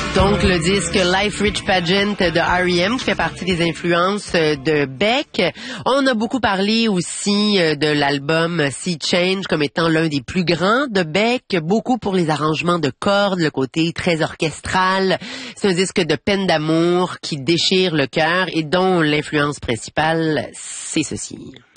Donc, le disque Life Rich Pageant de R.E.M. qui fait partie des influences de Beck. On a beaucoup parlé aussi de l'album Sea Change comme étant l'un des plus grands de Beck. Beaucoup pour les arrangements de cordes, le côté très orchestral. C'est un disque de peine d'amour qui déchire le cœur et dont l'influence principale, c'est ceci.